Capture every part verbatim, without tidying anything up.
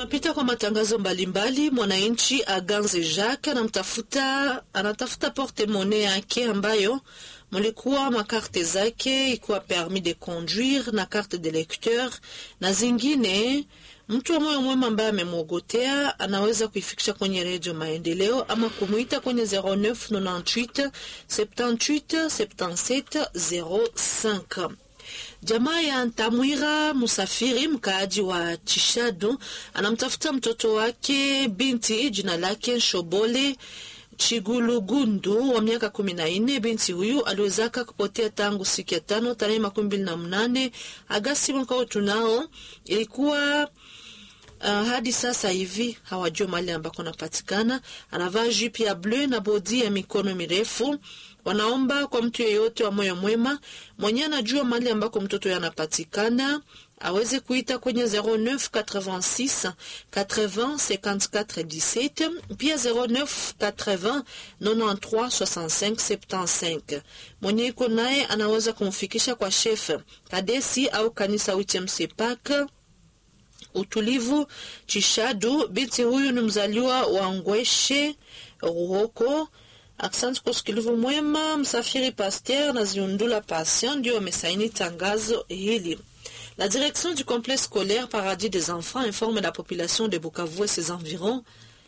Tunapita kwa matangazo mbalimbali. Mwananchi Aganze Jacques anamtafuta anatafuta porte-monnaie yake ambayo mulikuwa makarte zake ikuwa permis de conduire na carte de lecteur na zingine. Mtu wa moyo mwema ambaye amemwogotea anaweza kuifikisha kwenye Radio Maendeleo ama kumuita kwenye zero neuf nonante-huit soixante-dix-huit soixante-dix-sept zero cinq. Jamaa ya Ntamwira Musafiri, mkaaji wa Chishadu, anamtafuta mtoto wake binti jina lake Shobole Chigulugundu wa miaka kumi na nne. Binti huyu aliwezaka kupotea tangu siku ya tano tarehe makumi mbili na mnane Agasti mwaka tunao. Ilikuwa uh, hadi sasa hivi hawajua mahali ambako anapatikana. Anavaa jupe ya bleu na bodi ya mikono mirefu. Wanaomba kwa mtu yeyote wa moyo mwema mwenye anajua mahali ambako mtoto yanapatikana aweze kuita kwenye zero neuf quatre-vingt-six quatre-vingts cinquante-quatre dix-sept, pia zero neuf quatre-vingts quatre-vingt-treize soixante-cinq soixante-quinze. Mwenye iko naye anaweza kumfikisha kwa chef Kadesi au kanisa U T M C Park Utulivu Chishadu. Binti huyu ni mzaliwa wa Ngweshe Ruhoko. Asante kwa usikilivu mwema. Msafiri Pasteur na Ziundula Patient ndio wamesaini tangazo hili. La direction du complexe scolaire Paradis des Enfants informe la population de Bukavu et ses environs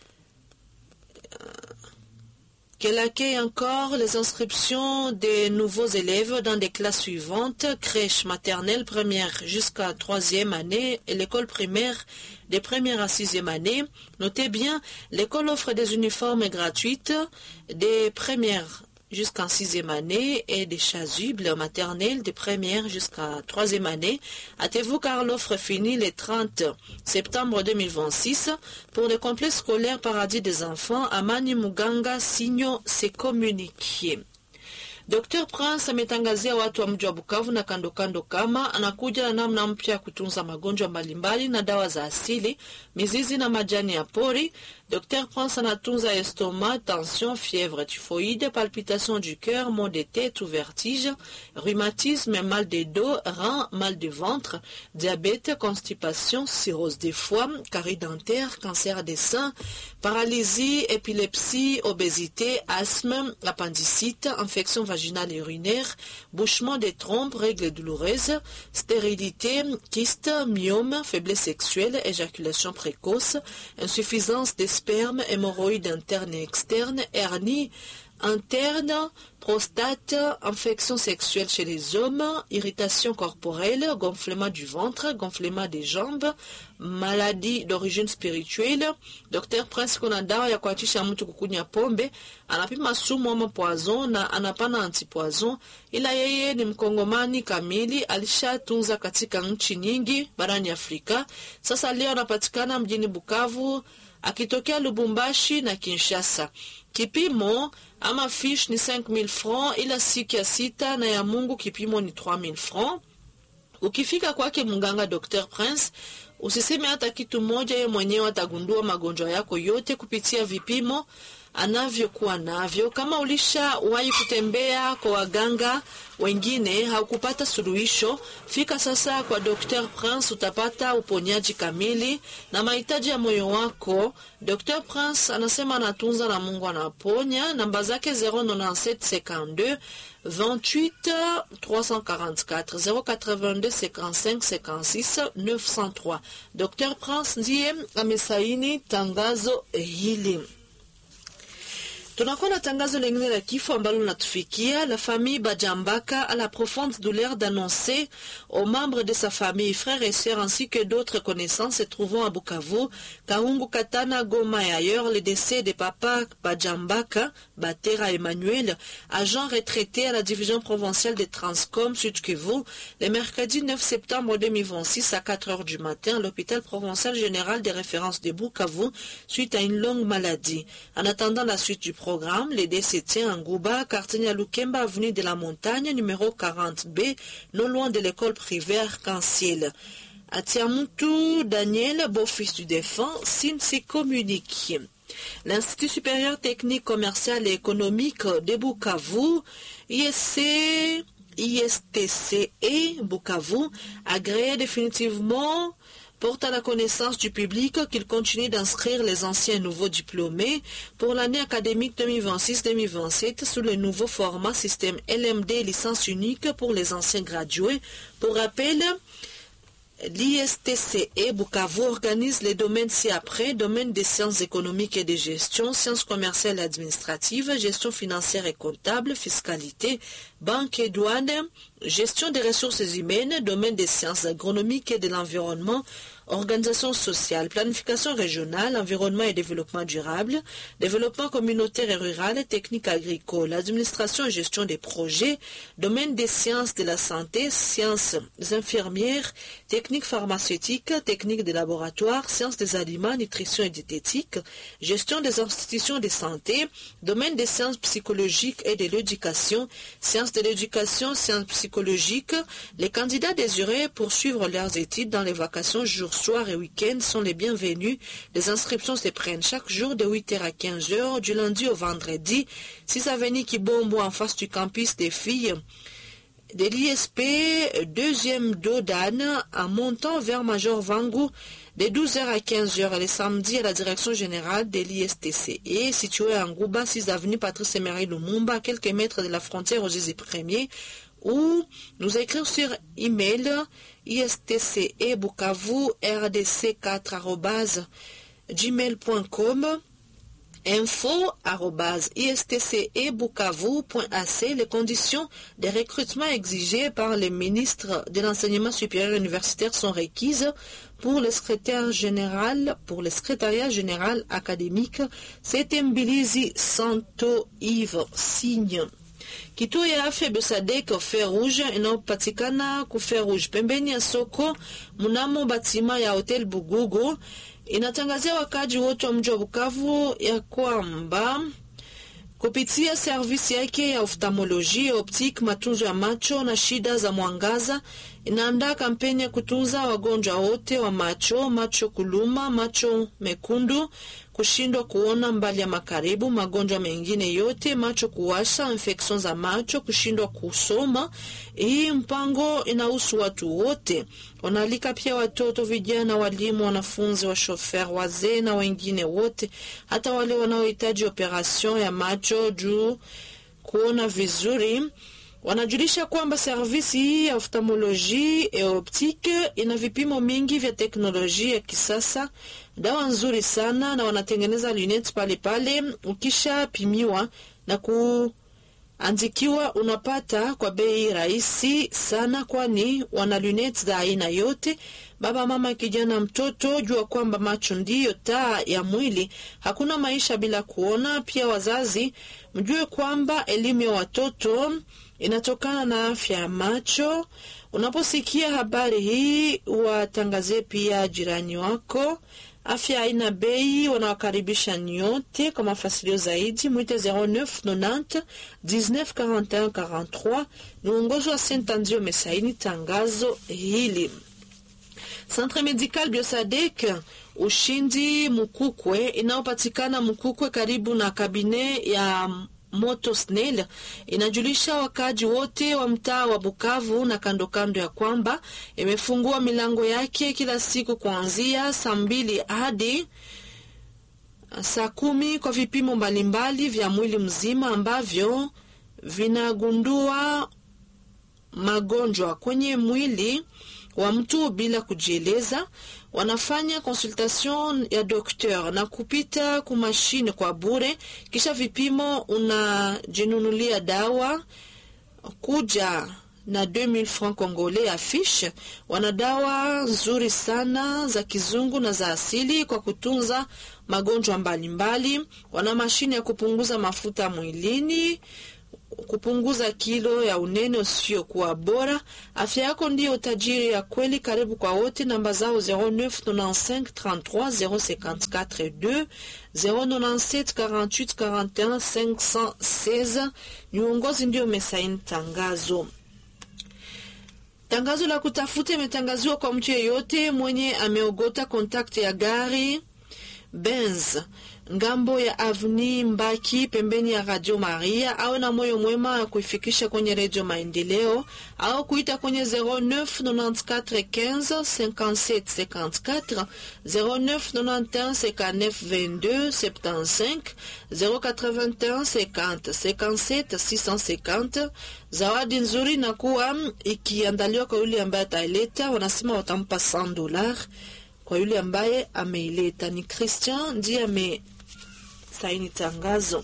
qu'elle accueille encore les inscriptions des nouveaux élèves dans des classes suivantes: crèche maternelle première jusqu'à troisième année et l'école primaire des premières à sixième année. Notez bien, l'école offre des uniformes gratuites des premières jusqu'en sixième année et des chasubles maternelles de première jusqu'à troisième année. Hâtez-vous car l'offre finit le trente septembre deux mille vingt-six. Pour le complexe scolaire Paradis des Enfants, Amani Muganga Signo s'est communiqué. Docteur Prince ametangazia watu wa mji wa Bukavu na kando kando kama anakuja na namna mpya ya kutunza magonjwa mbalimbali na dawa za asili, mizizi na majani ya pori. Docteur Prince anatunza estomac, tension, fièvre typhoïde, palpitation du cœur, maux de tête ou vertige, rhumatisme, mal de dos, reins, mal de ventre, diabète, constipation, cirrhose des foies, carie dentaire, cancer des seins, paralysie, épilepsie, obésité, asthme, appendicite, infection vaginale et urinaire, bouchement des trompes, règles douloureuses, stérilité, kyste, myome, faiblesse sexuelle, éjaculation précoce, insuffisance des sperme, hémorroïdes internes et externes, hernie interne, prostate, infection sexuelle chez les hommes, irritation corporelle, gonflement du ventre, gonflement des jambes, maladie d'origine spirituelle. Docteur Prince kuna dawa ya kuachisha mtu kukunya pombe, anapima sumu ama poison na anapana antipoison, ila yeye ni mkongomani kamili, alishatunza katika nchi nyingi barani Afrika. Sasa leo anapatikana mjini Bukavu akitokea Lubumbashi na Kinshasa. Kipimo ama fiche ni cinq mille francs, ila siku ya sita na ya Mungu kipimo ni trois mille francs. Ukifika kwake mganga Docteur Prince, usiseme hata kitu moja, yeye mwenyewe atagundua magonjwa yako yote kupitia vipimo anavyokuwa navyo. Kama ulisha wahi kutembea kwa waganga wengine haukupata suluhisho, fika sasa kwa Docteur Prince, utapata uponyaji kamili na mahitaji ya moyo wako. Docteur Prince anasema anatunza na Mungu anaponya. Namba zake zero neuf sept cinquante-deux vingt-huit trois cent quarante-quatre, zero quatre-vingt-deux cinquante-cinq cinquante-six neuf cent trois. Docteur Prince ndiye amesaini tangazo hili. Tunakuwa na tangazo lingine la kifo ambalo natufikia. La famille Bajambaka a la profonde douleur d'annoncer aux membres de sa famille, frères et sœurs ainsi que d'autres connaissances se trouvant à Bukavu, Kaungu, Katana, Goma et ailleurs, le décès de papa Bajambaka, Batera Emmanuel, agent retraité à la division provinciale des Transcom Sud Kivu, le mercredi neuf septembre deux mille vingt-six à quatre heures du matin à l'hôpital provincial général des références de Bukavu suite à une longue maladie. En attendant la suite du programme, les décès tient en Gouba, quartier Nyalukemba, avenue de la Montagne, numéro quarante B, non loin de l'école privée Arc-en-Ciel. À Tiamutu, Daniel, beau-fils du défunt, signe ses communiqués. L'Institut supérieur technique, commercial et économique de Bukavu, I S C, I S T C E Bukavu, agréé définitivement porte à la connaissance du public qu'il continue d'inscrire les anciens et nouveaux diplômés pour l'année académique deux mille vingt-six deux mille vingt-sept sous le nouveau format système L M D licence unique pour les anciens gradués. Pour rappel, l'I S T C E Bukavu organise les domaines ci-après, domaine des sciences économiques et de gestion, sciences commerciales et administratives, gestion financière et comptable, fiscalité, banque et douane, gestion des ressources humaines, domaine des sciences agronomiques et de l'environnement, organisation sociale, planification régionale, environnement et développement durable, développement communautaire et rural, technique agricole, administration et gestion des projets, domaine des sciences de la santé, sciences infirmières, technique pharmaceutique, technique des laboratoires, sciences des aliments, nutrition et diététique, gestion des institutions de santé, domaine des sciences psychologiques et de l'éducation, sciences de l'éducation, sciences psychologiques. Les candidats désirés poursuivre leurs études dans les vacations jours, soir et week-end sont les bienvenus. Les inscriptions se prennent chaque jour de huit heures à quinze heures, du lundi au vendredi. six avenue Kibombo en face du campus des filles de l'I S P, deuxième Dodane, en montant vers Major Vangu, de douze heures à quinze heures, les samedis à la direction générale de l'I S T C E, située à Ngouba, six avenue Patrice Emery Lumumba, à quelques mètres de la frontière aux Jésus premier, ou nous écrire sur email istce bukavu r d c quatre arobase gmail point com, info arobase istce bukavu point a c. Les conditions de recrutement exigées par les ministres de l'enseignement supérieur universitaire sont requises pour le secrétaire général, pour le secrétariat général académique. C'est Mbilizi Santo Yves Signe. Kituo ya afya Besadek Fer Rouge inayopatikana ku Fer Rouge pembeni ya soko mnamo batima ya Hotel Bugugu inatangazia wakaji wote wa mji wa Bukavu ya kwamba kupitia servisi yake ya oftalmoloji, optik, matunzo ya macho na shida za mwangaza, inaandaa kampeni ya kutunza wagonjwa wote wa macho, macho kuluma, macho mekundu, kushindwa kuona mbali ya makaribu, magonjwa mengine yote, macho kuwasha, infection za macho, kushindwa kusoma. Hii mpango inahusu watu wote. Wanaalika pia watoto, vijana, walimu, wanafunzi, wa shofer, wazee na wengine wote, hata wale wanaohitaji operation ya macho juu kuona vizuri. Wanajulisha kwamba servisi hii ya oftalmoloji e optique ina vipimo mingi vya teknolojia ya kisasa, dawa nzuri sana, na wanatengeneza lunettes pale pale. Ukisha pimiwa na kuandikiwa unapata kwa bei rahisi sana, kwani wana lunettes za aina yote. Baba, mama, kijana, mtoto, jua kwamba macho ndiyo taa ya mwili. Hakuna maisha bila kuona. Pia wazazi, mjue kwamba elimu ya watoto inatokana na afya ya macho. Unaposikia habari hii, watangazie pia jirani wako. Afya haina bei, wanawakaribisha nyote. Kwa mafasilio zaidi, mwite zero neuf nonante dix-neuf quarante et un quarante-trois. Ni uongozi wa Saint-Andio Mesaini tangazo hili. Centre Medical Biosadek Ushindi Mukukwe inayopatikana Mukukwe karibu na kabine ya Moto Snell inajulisha wakaji wote wa mtaa wa Bukavu na kando kando ya kwamba imefungua milango yake kila siku kuanzia saa mbili hadi saa kumi kwa vipimo mbalimbali vya mwili mzima ambavyo vinagundua magonjwa kwenye mwili wa mtu bila kujieleza. Wanafanya consultation ya docteur na kupita kumashine kwa bure. Kisha vipimo unajinunulia dawa, kuja na deux mille francs congolais affiche. Wana dawa nzuri sana za kizungu na za asili kwa kutunza magonjwa mbalimbali. Wana mashine ya kupunguza mafuta mwilini, kupunguza kilo ya unene usio kuwa bora. Afya yako ndiyo utajiri ya kweli. Karibu kwa wote. Namba zao zero neuf nonante-cinq trente-trois zero cinquante-quatre deux, zero nonante-sept quarante-huit quarante et un cinq cent seize. Ni uongozi ndio umesaini tangazo. Tangazo la kutafuta imetangaziwa kwa mtu yeyote mwenye ameogota kontakti ya gari Benz ngambo ya Avni Mbaki pembeni ya Radio Maria, awe na moyo mwema kuifikisha kwenye Radio Maendeleo au kuita kwenye zero neuf quatre-vingt-quatorze quinze cinquante-sept cinquante-quatre zero neuf neuf un cinquante-neuf vingt-deux soixante-quinze zero quatre-vingt-un cinquante cinquante-sept six cent cinquante. Zawadi nzuri na kuwa ikiandaliwa kwa yule ambaye ataileta, wanasema watampa cent dollars kwa yule ambaye ameileta. Ni Christian ndiye ame saini tangazo.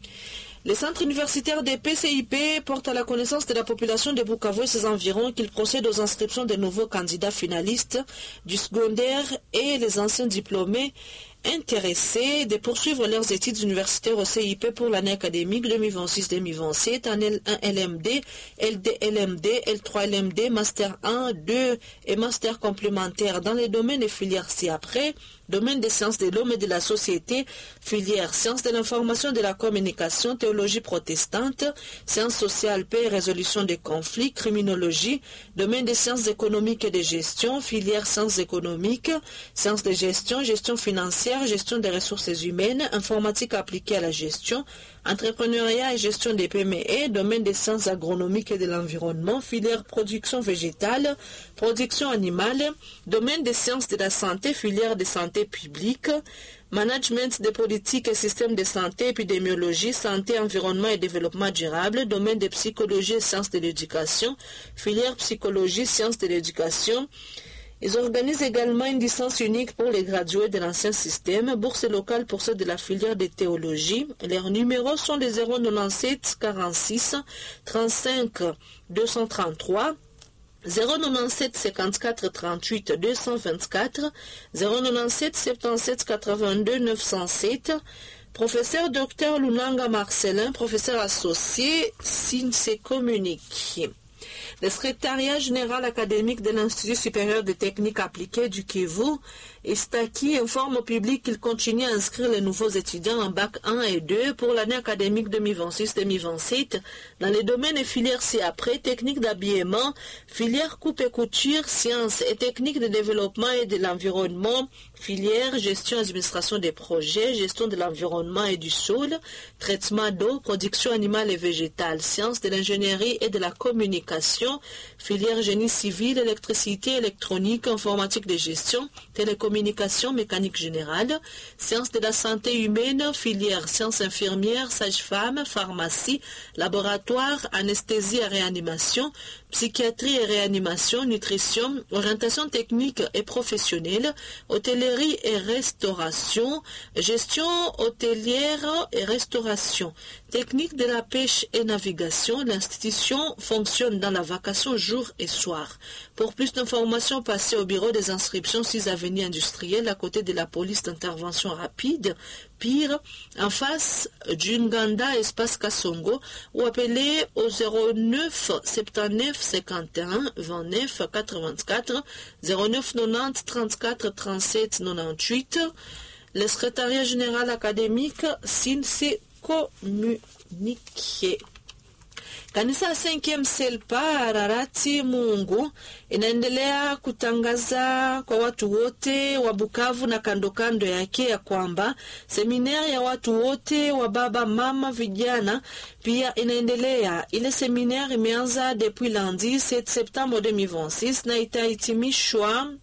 Le centre universitaire des P C I P porte à la connaissance de la population de Bukavu et ses environs qu'il procède aux inscriptions des nouveaux candidats finalistes du secondaire et les anciens diplômés intéressés de poursuivre leurs études universitaires au C I P pour l'année académique deux mille vingt-six deux mille vingt-sept en L un L M D, L deux L M D, L trois L M D, Master un, deux et Master complémentaire dans les domaines et filières ci-après, domaine des sciences de l'homme et de la société, filière sciences de l'information et de la communication, théologie protestante, sciences sociales, paix et résolution des conflits, criminologie, domaine des sciences économiques et de gestion, filière sciences économiques, sciences de gestion, gestion financière, gestion des ressources humaines, informatique appliquée à la gestion, entrepreneuriat et gestion des P M E, domaine des sciences agronomiques et de l'environnement, filière production végétale, production animale, domaine des sciences de la santé, filière de santé publique, management des politiques et systèmes de santé, épidémiologie, santé, environnement et développement durable, domaine de psychologie et sciences de l'éducation, filière psychologie, sciences de l'éducation. Ils organisent également une licence unique pour les gradués de l'ancien système, bourse locale pour ceux de la filière de théologie. Leurs numéros sont les zéro neuf-sept quarante-six trente-cinq deux cent trente-trois, zéro neuf-sept cinquante-quatre trente-huit deux cent vingt-quatre, zéro neuf-sept soixante-dix-sept quatre-vingt-deux neuf cent sept. Professeur Docteur Lunanga Marcelin, professeur associé, signe ses communiqués. Le secrétariat général académique de l'Institut supérieur de techniques appliquées du Kivu, Istaki, informe au public qu'il continue à inscrire les nouveaux étudiants en bac un et deux pour l'année académique deux mille vingt-six deux mille vingt-sept dans les domaines et filières ci-après, techniques d'habillement, filière coupe et couture, sciences et techniques de développement et de l'environnement, filière gestion et administration des projets, gestion de l'environnement et du sol, traitement d'eau, production animale et végétale, sciences de l'ingénierie et de la communication, filière génie civil, électricité, électronique, informatique de gestion, télécommunication, mécanique générale, sciences de la santé humaine, filière sciences infirmières, sage-femme, pharmacie, laboratoire, anesthésie et réanimation, psychiatrie et réanimation, nutrition, orientation technique et professionnelle, hôtellerie et restauration, gestion hôtelière et restauration, technique de la pêche et navigation. L'institution fonctionne dans la vacation jour et soir. Pour plus d'informations, passez au bureau des inscriptions six avenue industrielle à côté de la police d'intervention rapide, Pire, en face du Nganda Espace Kasongo, ou appelez au zéro neuf soixante-dix-neuf cinquante et un vingt-neuf quatre-vingt-quatre, zéro neuf quatre-vingt-dix trente-quatre trente-sept quatre-vingt-huit. Le secrétariat général académique signe ses communiqués. Kanisa ya cinquième Selpa Ararati Mungu inaendelea kutangaza kwa watu wote wa Bukavu na kando kando yake ya kwamba seminari ya watu wote wa baba mama vijana pia inaendelea. Ile seminari imeanza depuis lundi sept septembre deux mille vingt-six na itahitimishwa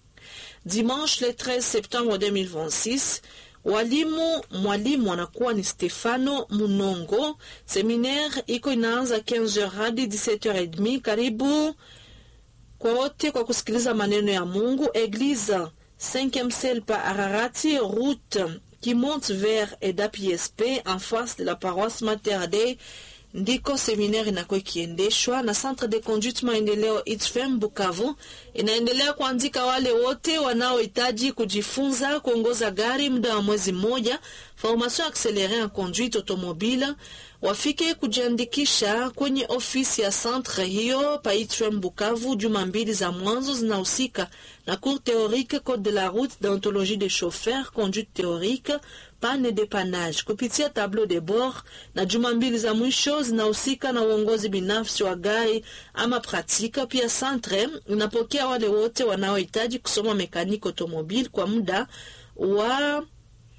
dimanche le treize septembre deux mille vingt-six. Walimu mwalimu anakuwa ni Stefano Munongo. Seminaire iko inaanza quinze heures hadi dix-sept heures trente. Karibu kwa wote kwa kusikiliza maneno ya Mungu. Église cinquième Selpa Ararati, route qui monte vers Eda P S P en face de la paroisse Mater Dei. Ndiko seminaire inakuwa ikiendeshwa na Centre de Conduite Maendeleo I T F E M Bukavu. Inaendelea kuandika wale wote wanaohitaji kujifunza kuongoza gari muda wa mwezi mmoja, formation accélérée en conduite automobile. Wafike kujiandikisha kwenye ofisi ya centre hiyo pa I T F E M Bukavu. Juma mbili za mwanzo zinahusika na cours théorique, code de la route, déontologie des chauffeurs, conduite théorique, panne de dépannage kupitia tableau de bord, na juma mbili za mwisho zinahusika na uongozi binafsi wa gari ama pratika. Pia centre inapokea wale wote wanaohitaji kusoma mekaniki automobile kwa muda wa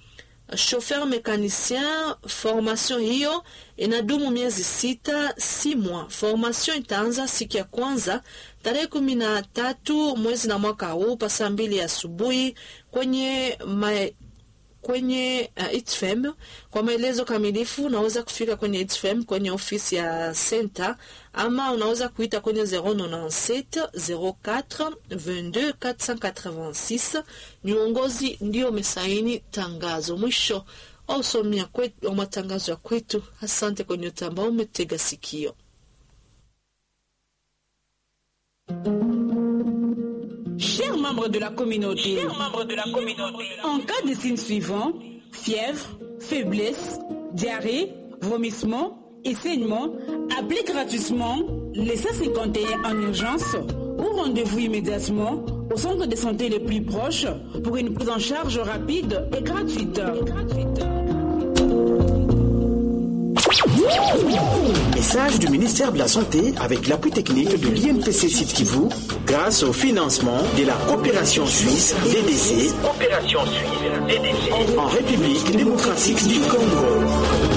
chauffeur mécanicien. Formation hiyo inadumu miezi sita, si mwa. Formation itaanza siku ya kwanza tarehe kumi na tatu mwezi na mwaka huu pa saa mbili asubuhi kwenye ma kwenye uh, I T F E M. Kwa maelezo kamilifu unaweza kufika kwenye I T F E M kwenye ofisi ya center, ama unaweza kuita kwenye zero nine sept zero quatre vingt-deux quatre cent quatre-vingt-six. Nyongozi ndio mesaini tangazo. Mwisho wa usomia kwetu wa matangazo ya kwetu. Asante kwa nyote ambao umetega sikio. Chers membres de la communauté, Chers membres de la communauté, en cas de signes suivants, fièvre, faiblesse, diarrhée, vomissement et saignement, appelez gratuitement les cent cinquante et un en urgence ou rendez-vous immédiatement au centre de santé le plus proche pour une prise en charge rapide et gratuite. Et gratuite. Message du ministère de la Santé avec l'appui technique de l'I N P C Sud Kivu grâce au financement de la coopération suisse D D C, coopération suisse D D C, en République démocratique du Congo.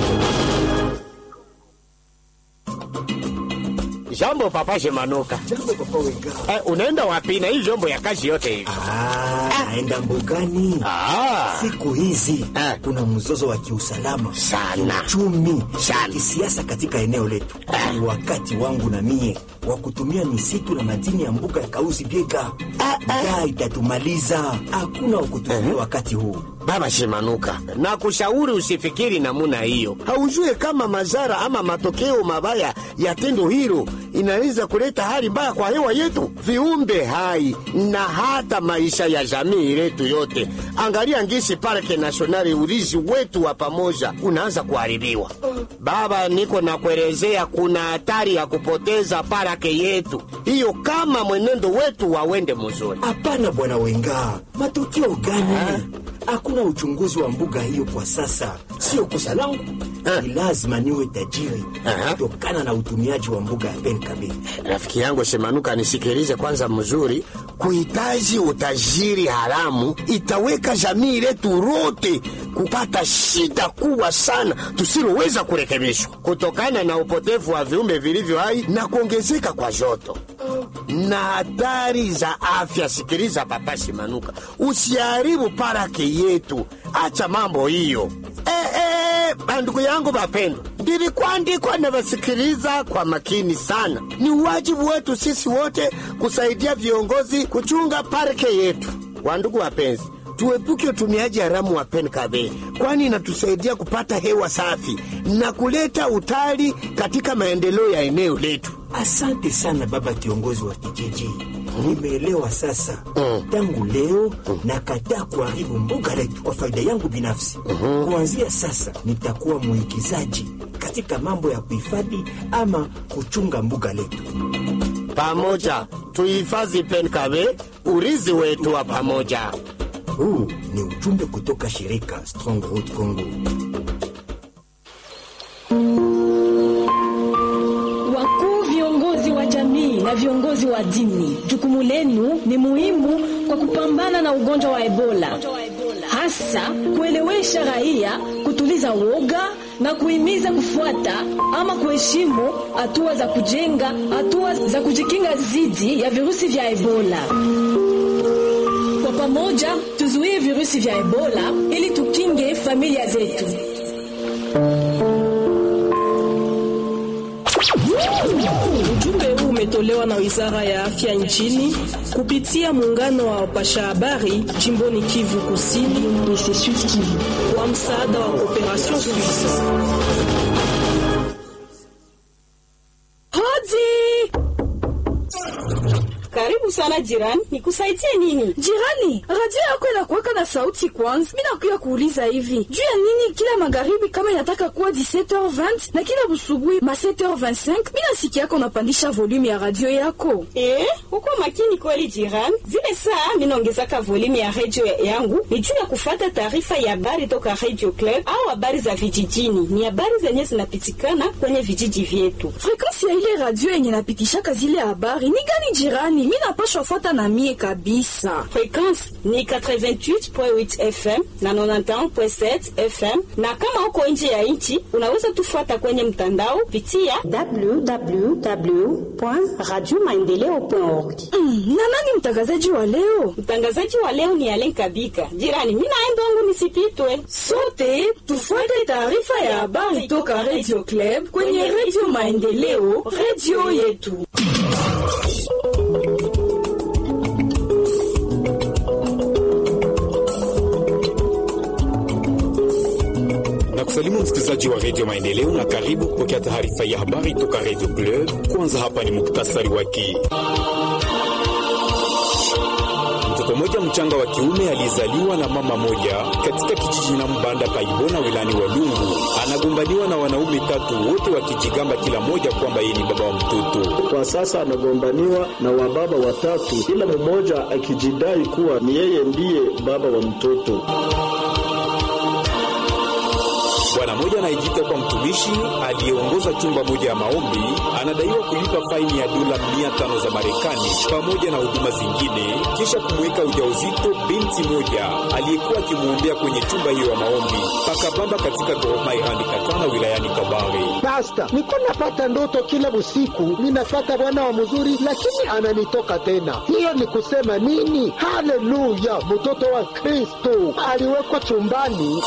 Jambo papa Shemanuka. Jambo papa Wenga. Eh, unaenda wapi na hii jombo ya kazi yote hivi? Ah, naenda mbugani. Ah. Siku hizi Eh. kuna mzozo wa kiusalama Sana. kiuchumi, Sana. kisiasa katika eneo letu. Ni wakati wangu na mie wa kutumia misitu na madini ya mbuga ya Kausi Biega. Njaa itatumaliza, hakuna wa kutumia wakati huu. Baba Shemanuka, na kushauri usifikiri namuna hiyo. Haujue kama madhara ama matokeo mabaya ya tendo hilo inaweza kuleta hali mbaya kwa hewa yetu, viumbe hai na hata maisha ya jamii letu yote. Angalia ngisi parke nationali, urizi wetu wa pamoja unaanza kuharibiwa. Baba, niko na kuelezea, kuna hatari ya kupoteza parke yetu hiyo kama mwenendo wetu wawende mzuri. Hapana bwana Wenga, matokeo gani? Hakuna uchunguzi wa mbuga hiyo kwa sasa. Sio kosa langu, ni lazima niwe tajiri kutokana na utumiaji wa mbuga ya Penkabe. Rafiki yangu Shemanuka, nisikilize kwanza mzuri. Kuhitaji utajiri haramu itaweka jamii letu lote kupata shida kubwa sana tusiloweza kurekebishwa kutokana na upotevu wa viumbe vilivyo hai na kuongezeka kwa joto na hatari za afya. Sikiliza papa Shemanuka, usiharibu parake yetu, acha mambo hiyo. Eh, eh, bandugu yangu bapendwa, nilikuandikwa na wasikiliza kwa makini sana. Ni wajibu wetu sisi wote kusaidia viongozi kuchunga parke yetu. Wandugu wapenzi, tuepuke utumiaji haramu wa Penkabe, kwani inatusaidia kupata hewa safi na kuleta utali katika maendeleo ya eneo letu. Asante sana baba kiongozi wa kijiji. Nimeelewa sasa. Mm. Tangu leo nakataa kuharibu mbuga letu kwa faida yangu binafsi. Kuanzia sasa nitakuwa mwigizaji katika mambo ya kuhifadhi ama kuchunga mbuga letu. Pamoja tuhifadhi Penkabe, urithi wetu wa pamoja. Huu ni ujumbe kutoka shirika Strong Road Congo. Wakuu viongozi wa jamii na viongozi wa dini, jukumu lenu ni muhimu kwa kupambana na ugonjwa wa Ebola. Hasa kuelewesha raia, kutuliza woga na kuhimiza kufuata ama kuheshimu hatua za kujenga, hatua za kujikinga dhidi ya virusi vya Ebola. Kwa pamoja tuzuie virusi vya Ebola ili tukinge familia zetu. Ujumbe huu umetolewa na Wizara ya Afya nchini kupitia muungano wa wapasha habari jimboni Kivu Kusini kwa msaada wa Cooperation Suisse. Hodi! Karibu sana jirani, nikusaidie nini? Jirani, radio yako inakuwaka na sauti kwanza. Mimi nakuya kuuliza hivi, juu ya nini kila magharibi kama inataka kuwa dix-sept heures vingt na kila busubuhi ma sept heures vingt-cinq mimi nasikia yako unapandisha volume ya radio yako? Eh, uko makini kweli jirani. Zile saa mimi naongezaka volume ya radio yangu ni juu ya kufuata taarifa ya habari toka Radio Club au habari za vijijini. Ni habari zenye zinapitikana kwenye vijiji vyetu. Frequency ya ile radio yenye napitishaka zile habari ni gani jirani? Mimi napaswa unapashwa fuata na mie kabisa. Frekwensi ni eighty-eight point eight F M na ninety point seven F M, na kama uko nje ya nchi unaweza tufuata kwenye mtandao pitia w w w point radio maendeleo point org. Mm, na nani mtangazaji wa leo? Mtangazaji wa leo ni Alen Kabika. Jirani, mimi naenda wangu nisipitwe. Sote tufuate taarifa ya habari toka Radio Club kwenye Radio Maendeleo, radio yetu. Salimu msikilizaji wa Radio Maendeleo na karibu kupokea taarifa ya habari toka Radio Club. Kwanza hapa ni muktasari wake. Mtoto mmoja mchanga wa kiume alizaliwa na mama moja katika kijiji na Mbanda Paibona wilani wa Lungu anagombaniwa na wanaume tatu, wote wakijigamba kila moja kwamba yeye ni baba wa mtoto. Kwa sasa anagombaniwa na wababa watatu, kila mmoja akijidai kuwa ni yeye ndiye baba wa mtoto. Bwana mmoja anayejiita kwa mtumishi aliyeongoza chumba moja ya maombi anadaiwa kulipa faini ya dola mia tano za Marekani pamoja na huduma zingine kisha kumweka ujauzito binti moja aliyekuwa akimwombea kwenye chumba hiyo ya maombi Pakabamba katika Goroma Ihandi Katana wilayani Kabare. Pastor, niko napata ndoto kila usiku, ninapata bwana wa mzuri lakini ananitoka tena. Hiyo ni kusema nini? Haleluya, mtoto wa Kristo aliwekwa chumbani.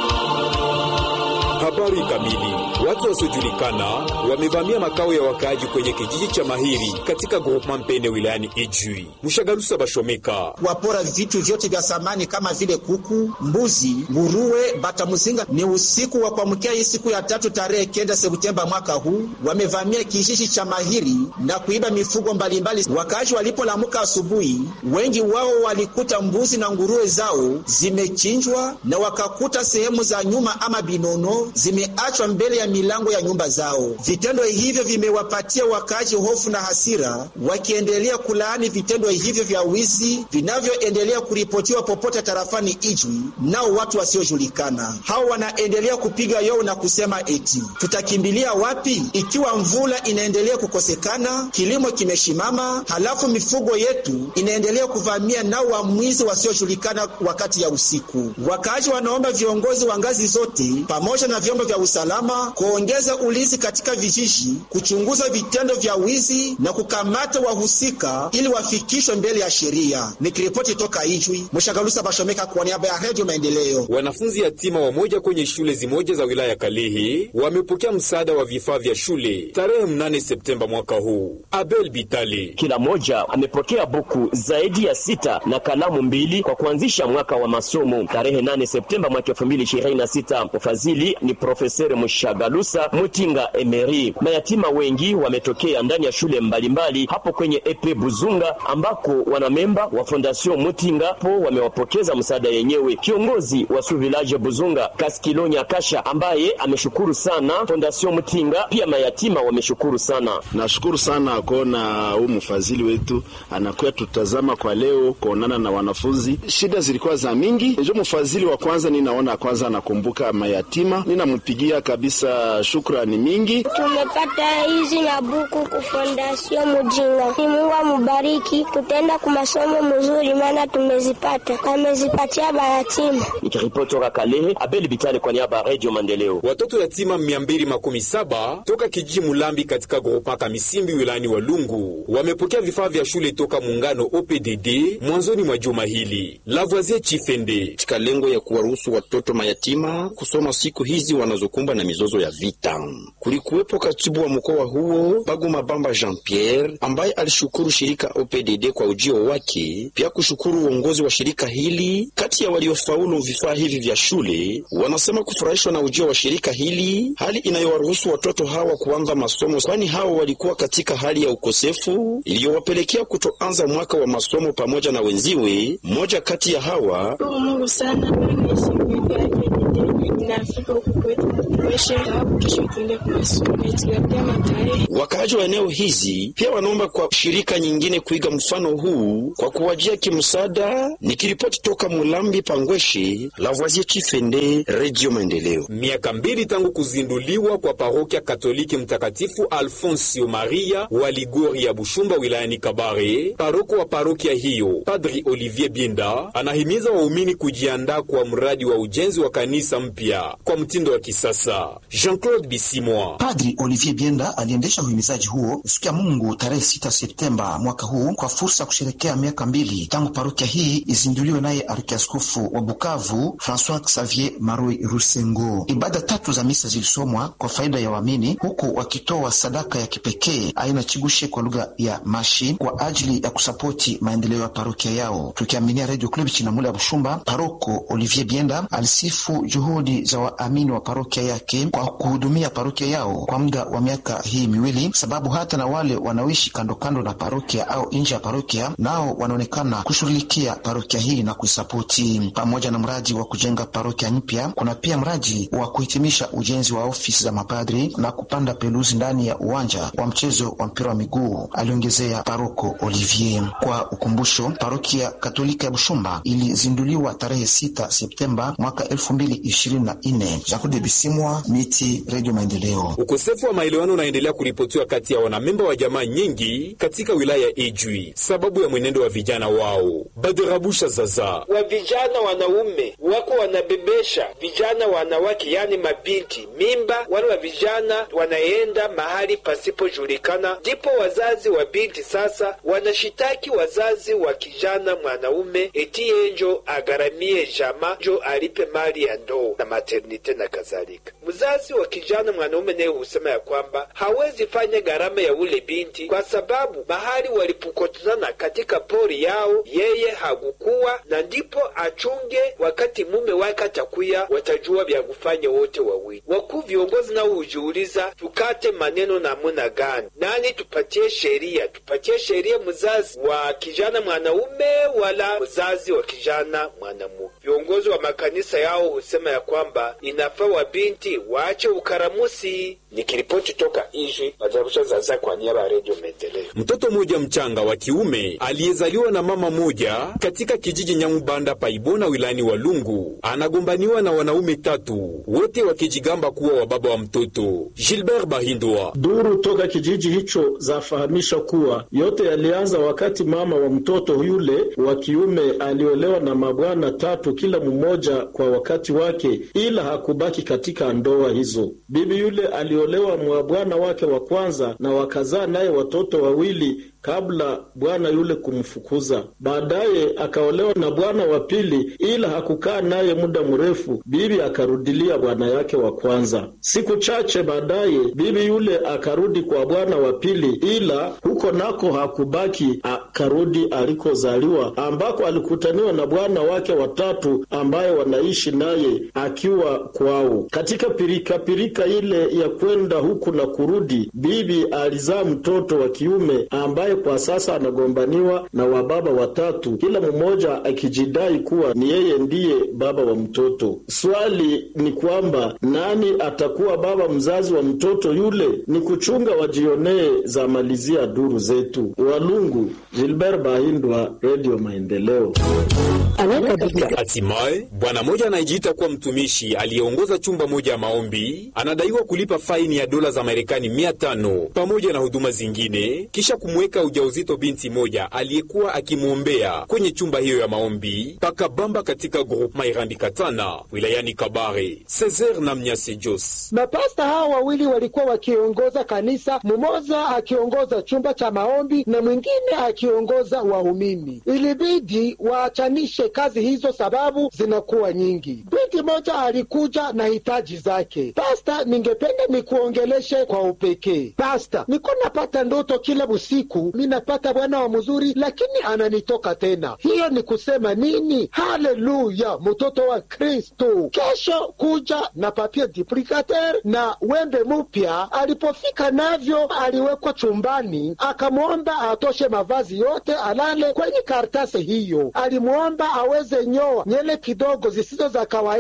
Habari kamili. Watu wasiojulikana wamevamia makao ya wakaaji kwenye kijiji cha Mahiri katika Groupement Mpene wilayani Ijwi. Mshagalusa Bashomeka. Wapora vitu vyote vya samani kama vile kuku, mbuzi, nguruwe, bata muzinga. Ni usiku wa kuamkia hii siku ya tatu tarehe kenda Septemba mwaka huu, wamevamia kijiji cha Mahiri na kuiba mifugo mbalimbali. Wakaaji walipolamuka asubuhi, wengi wao walikuta mbuzi na nguruwe zao zimechinjwa na wakakuta sehemu za nyuma ama binono zimeachwa mbele ya milango ya nyumba zao. Vitendo hivyo vimewapatia wakazi hofu na hasira, wakiendelea kulaani vitendo hivyo vya wizi vinavyoendelea kuripotiwa popote tarafani Ijwi nao watu wasiojulikana. Hao wanaendelea kupiga yowe na kusema eti tutakimbilia wapi ikiwa mvula inaendelea kukosekana, kilimo kimeshimama, halafu mifugo yetu inaendelea kuvamia nao wamwizi wasiojulikana wakati ya usiku. Wakazi wanaomba viongozi wa ngazi zote pamoja na vyombo vya usalama kuongeza ulinzi katika vijiji, kuchunguza vitendo vya wizi na kukamata wahusika ili wafikishwe mbele ya sheria. Nikiripoti toka Ijwi, Mshagalusa Bashomeka kwa niaba ya Radio Maendeleo. Wanafunzi yatima wamoja kwenye shule zimoja za wilaya Kalehe wamepokea msaada wa vifaa vya shule tarehe mnane Septemba mwaka huu. Abel Bitali. Kila moja amepokea buku zaidi ya sita na kalamu mbili kwa kuanzisha mwaka wa masomo tarehe nane Septemba mwaka elfu mbili ishirini na sita. Mfadhili ni Profesere Mshagalusa Mutinga Emery. Mayatima wengi wametokea ndani ya shule mbalimbali hapo kwenye Epe Buzunga ambako wanamemba wa Fondation Mutinga po wamewapokeza msaada yenyewe. Kiongozi wa Su Village Buzunga Kaskilonya Kasha ambaye ameshukuru sana Fondation Mutinga, pia mayatima wameshukuru sana. Nashukuru sana kuona huyu mfadhili wetu anakuwa tutazama kwa leo kuonana na wanafunzi. Shida zilikuwa za mingi. Ndio mfadhili wa kwanza ninaona kwanza anakumbuka mayatima. Ninampigia kabisa shukrani mingi. Tumepata hizi na buku ku Fondation Mutinga. Ni Mungu amubariki. Tutaenda kwa masomo mzuri maana tumezipata. Amezipatia mayatima. Nikiripoti toka Kalehe, Abel Bitale kwa niaba ya Radio Maendeleo. Watoto yatima mia mbili makumi saba toka kijiji Mulambi katika Groupement Misimbi wilayani wa Lungu wamepokea vifaa vya shule toka muungano O P D D mwanzoni mwa juma hili. Lavoisier Chifende. Katika lengo ya kuwaruhusu watoto mayatima kusoma siku hizi wanazokumbwa na mizozo ya vita. Kulikuwepo katibu wa mkoa huo Baguma Bamba Jean Pierre ambaye alishukuru shirika O P D D kwa ujio wake, pia kushukuru uongozi wa shirika hili. Kati ya waliofaulu vifaa hivi vya shule wanasema kufurahishwa na ujio wa shirika hili, hali inayowaruhusu watoto hawa kuanza masomo, kwani hao walikuwa katika hali ya ukosefu iliyowapelekea kutoanza mwaka wa masomo pamoja na wenziwe. Mmoja kati ya hawa Mungu sana nafika Wakaaji wa eneo hizi pia wanaomba kwa shirika nyingine kuiga mfano huu kwa kuwajia kimsaada. Nikiripoti toka Mulambi Pangweshi, Lavoisier Chifende, Radio Maendeleo. Miaka mbili tangu kuzinduliwa kwa parokia Katoliki Mtakatifu Alfonsio Maria wa Ligori ya Bushumba wilayani Kabare, paroko wa parokia hiyo Padri Olivier Bienda anahimiza waumini kujiandaa kwa mradi wa ujenzi wa kanisa mpya kwa mtindo wa kisasa. Jean-Claude Bisimwa. Padri Olivier Bienda aliendesha uhimizaji huo siku ya Mungu tarehe sita Septemba mwaka huu kwa fursa kusherekea miaka mbili tangu parokia hii izinduliwe naye Arkiaskofu wa Bukavu François Xavier Maroi Rusengo. Ibada tatu za misa zilisomwa kwa faida ya waamini, huku wakitoa sadaka ya kipekee aina chigushe kwa lugha ya Mashi kwa ajili ya kusapoti maendeleo ya parokia yao. Tukiaminia Radio Club Chinamule ya Bushumba, paroko Olivier Bienda alisifu juhudi za waamini wa parokia yake kwa kuhudumia parokia yao kwa muda wa miaka hii miwili, sababu hata na wale wanaoishi kando kando na parokia au nje ya parokia nao wanaonekana kushughulikia parokia hii na kuisapoti. Pamoja na mradi wa kujenga parokia mpya, kuna pia mradi wa kuhitimisha ujenzi wa ofisi za mapadri na kupanda peluzi ndani ya uwanja wa mchezo wa mpira wa miguu, aliongezea paroko Olivier. Kwa ukumbusho, parokia Katolika ya Bushumba ilizinduliwa tarehe sita Septemba mwaka elfu mbili ishirini na nne. Jakude Bisimwa, Miti, Radio Maendeleo. Ukosefu wa maelewano unaendelea kuripotiwa kati ya wanamemba wa jamaa nyingi katika wilaya ya Ijwi sababu ya mwenendo wa vijana wao. Baderabusha Zaza. Wa vijana wanaume wako wanabebesha vijana wanawake, yani mabinti mimba. Wale wa vijana wanaenda mahali pasipojulikana, ndipo wazazi wa binti sasa wanashitaki wazazi wa kijana mwanaume eti enjo agaramie jama jo alipe mali ya ndoo na maternite na kadhalika. Mzazi wa kijana mwanaume naye husema ya kwamba hawezi fanya gharama ya ule binti kwa sababu mahali walipokutana katika pori yao yeye hagukuwa, na ndipo achunge wakati mume wake atakuya, watajua vya kufanya wote wawili. Wakuu viongozi nao hujiuliza tukate maneno namuna gani? Nani tupatie sheria? Tupatie sheria mzazi wa kijana mwanaume wala mzazi wa kijana mwanamume? Viongozi wa makanisa yao husema ya kwamba inafaa wa binti waache ukaramusi. Nikiripoti toka Ijwi, Badarabusha Zaza kwa niaba ya Radio Maendeleo. Mtoto mmoja mchanga wa kiume aliyezaliwa na mama moja katika kijiji Nyamubanda Paibona wilayani Walungu anagombaniwa na wanaume tatu, wote wakijigamba kuwa wa baba wa mtoto. Gilbert Bahindwa. Duru toka kijiji hicho zafahamisha kuwa yote yalianza wakati mama wa mtoto yule wa kiume aliolewa na mabwana tatu, kila mmoja kwa wakati wake, ila hakubaki katika ndoa hizo. Bibi yule aliolewa mwa bwana wake wa kwanza na wakazaa naye watoto wawili kabla bwana yule kumfukuza. Baadaye akaolewa na bwana wa pili, ila hakukaa naye muda mrefu, bibi akarudilia bwana yake wa kwanza. Siku chache baadaye bibi yule akarudi kwa bwana wa pili, ila huko nako hakubaki, akarudi alikozaliwa, ambako alikutaniwa na bwana wake watatu ambaye wanaishi naye akiwa kwao. Katika pirika pirika ile ya kwenda huku na kurudi, bibi alizaa mtoto wa kiume ambaye kwa sasa anagombaniwa na wababa watatu, kila mmoja akijidai kuwa ni yeye ndiye baba wa mtoto. Swali ni kwamba nani atakuwa baba mzazi wa mtoto yule? Ni kuchunga wajionee, za malizia duru zetu. Walungu, Gilbert Bahindwa, Radio Maendeleo. Hatimaye bwana moja anayejiita kuwa mtumishi aliyeongoza chumba moja ya maombi anadaiwa kulipa faini ya dola za Marekani mia tano pamoja na huduma zingine kisha kumweka ujauzito binti moja aliyekuwa akimwombea kwenye chumba hiyo ya maombi Pakabamba katika groupema Irambi Katana wilayani Kabare. Cesar na Mnyase Jos. Mapasta hao wawili walikuwa wakiongoza kanisa, mmoja akiongoza chumba cha maombi na mwingine akiongoza waumini. Ilibidi waachanishe kazi hizo sababu zinakuwa nyingi. Binti moja alikuja na hitaji zake. Pasta, ningependa nikuongeleshe kwa upekee. Pasta, niko napata ndoto kila usiku, minapata bwana wa mzuri lakini ananitoka tena. Hiyo ni kusema nini? Haleluya, mtoto wa Kristo. Kesho kuja na papier duplicateur na wembe mupya. Alipofika navyo aliwekwa chumbani, akamwomba atoshe mavazi yote alale kwenye karatasi hiyo. Alimuomba aweze nyoa nyele kidogo zisizo za kawaida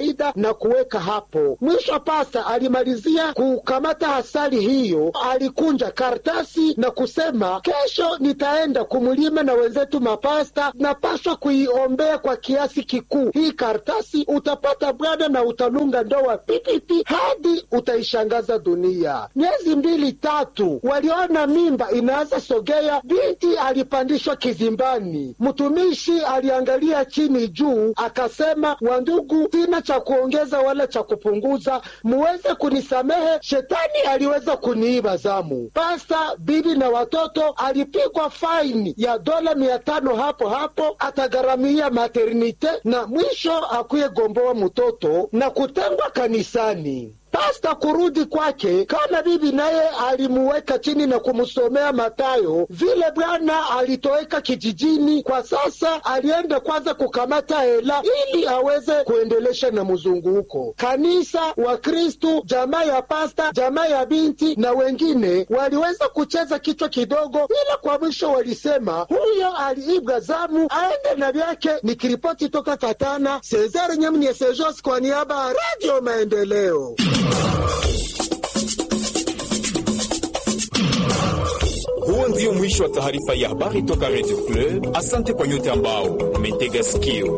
faida na kuweka hapo. Mwisho pasta alimalizia kukamata hasali hiyo, alikunja kartasi na kusema, kesho nitaenda kumulima na wenzetu mapasta, napaswa kuiombea kwa kiasi kikuu. Hii kartasi utapata bwana na utalunga ndoa pipipi hadi utaishangaza dunia. Miezi mbili tatu waliona mimba inaanza sogea, binti alipandishwa kizimbani. Mtumishi aliangalia chini juu akasema, wandugu, sina cha kuongeza wala cha kupunguza, muweze kunisamehe, shetani aliweza kuniiba zamu. Pasta, bibi na watoto alipigwa faini ya dola mia tano hapo hapo, atagaramia maternite na mwisho akuye gomboa mtoto na kutengwa kanisani. Pasta kurudi kwake, kana bibi naye alimuweka chini na kumusomea Matayo. Vile bwana alitoweka kijijini, kwa sasa alienda kwanza kukamata hela ili aweze kuendelesha na mzunguko. Kanisa, Wakristu, jamaa ya pasta, jamaa ya binti na wengine waliweza kucheza kichwa kidogo, ila kwa mwisho walisema huyo aliibwa zamu, aende na vyake. Nikiripoti toka Katana, Cesar Nyamni Sejos kwa niaba ya Radio Maendeleo. Huo ndio mwisho wa taarifa ya habari toka Radio Club. Asante kwa nyote ambao umetega sikio.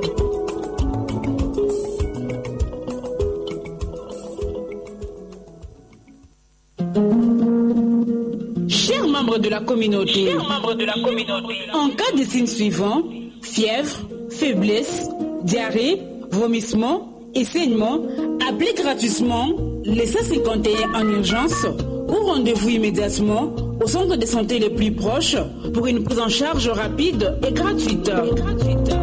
Chers membres de la communauté, Chers membres de la communauté, en cas de signes suivants, fièvre, faiblesse, diarrhée, vomissement et saignement, appelez gratuitement les cent cinquante et un en urgence ou rendez-vous immédiatement au centre de santé le plus proche pour une prise en charge rapide et gratuite. Et gratuite.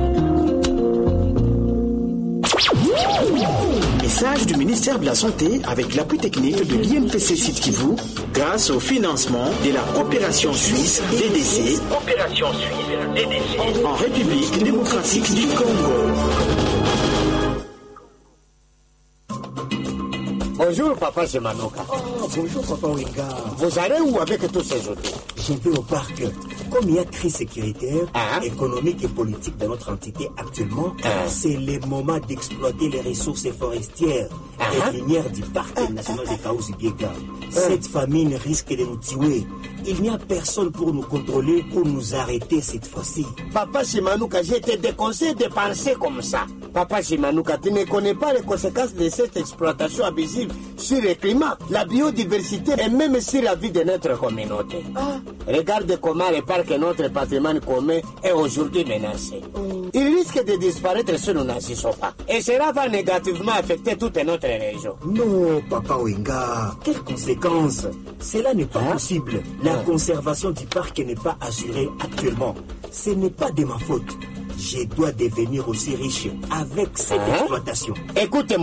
Message du ministère de la Santé avec l'appui technique de l'I N P C Sud Kivu grâce au financement de la coopération suisse D D C, coopération suisse D D C, en République démocratique du Congo. Bonjour, papa Semanuka. Oh, bonjour, papa Wenga. Vous allez où avec tous ces autres? Je vais au parc. Comme il y a crise sécuritaire, ah. économique et politique dans notre entité actuellement, ah. c'est le moment d'exploiter les ressources forestières ah. et minières du parc ah. national de Kaouzi-Biega. Ah. Cette famine risque de nous tuer. Il n'y a personne pour nous contrôler, pour nous arrêter cette fois-ci. Papa Simanouka, je te déconseille de penser comme ça. Papa Simanouka, tu ne connais pas les conséquences de cette exploitation abusive sur le climat, la biodiversité et même sur la vie de notre communauté. Ah. Regarde comment le parc et notre patrimoine commun est aujourd'hui menacé. Mm. Il risque de disparaître si nous n'agissons pas. Et cela va négativement affecter toute notre région. Non, Papa Wenga, quelles conséquences? Cela n'est pas hein? possible. La hein? conservation du parc n'est pas assurée actuellement. Ce n'est pas de ma faute. Je dois devenir aussi riche avec cette hein? exploitation. Écoutez